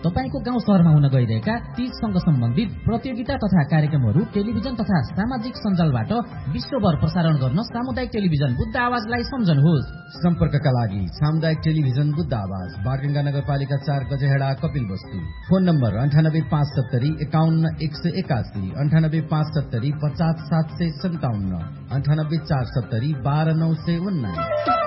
तपाईको गाउँ शहरमा हुन गइरहेका तीजसँग सम्बन्धित प्रतियोगिता तथा कार्यक्रमहरू टेलिभिजन तथा सामाजिक सञ्जालबाट विश्वभर प्रसारण गर्न सामुदायिक टेलिभिजन बुद्ध आवाजलाई सम्झनुहोस्। सम्पर्कका लागि सामुदायिक टेलिभिजन बुद्ध आवाज, बाटगंगा नगरपालिका 4 गजेहडा, कपिलवस्तु। Phone number 9857 51 181, 9857 50 757, 98 470 12 919।